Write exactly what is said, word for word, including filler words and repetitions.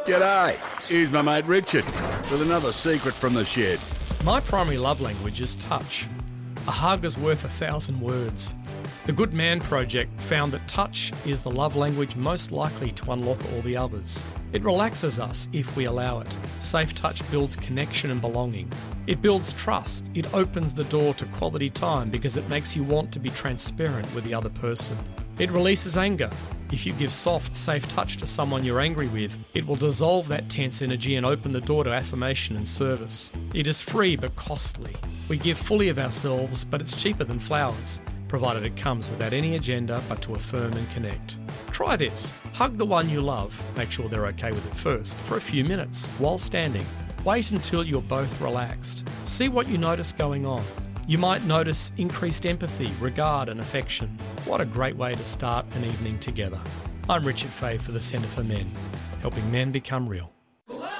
G'day, here's my mate Richard with another secret from the shed. My primary love language is touch. A hug is worth a thousand words. The Good Man Project found that touch is the love language most likely to unlock all the others. It relaxes us if we allow it. Safe touch builds connection and belonging. It builds trust. It opens the door to quality time because it makes you want to be transparent with the other person. It releases anger. If you give soft, safe touch to someone you're angry with, it will dissolve that tense energy and open the door to affirmation and service. It is free but costly. We give fully of ourselves, but it's cheaper than flowers, provided it comes without any agenda but to affirm and connect. Try this. Hug the one you love, make sure they're okay with it first, for a few minutes while standing. Wait until you're both relaxed. See what you notice going on. You might notice increased empathy, regard and affection. What a great way to start an evening together. I'm Richard Fay for the Centre for Men, helping men become real.